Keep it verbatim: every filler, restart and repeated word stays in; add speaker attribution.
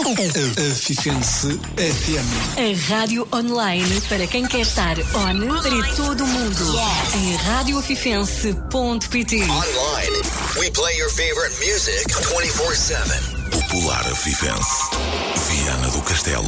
Speaker 1: Afifense F M.
Speaker 2: A rádio online para quem quer estar on para todo o mundo. Yes. Em rádio afifense ponto pt.
Speaker 3: Online, we play your favorite music twenty-four seven.
Speaker 4: Popular Afifense. Viana do Castelo.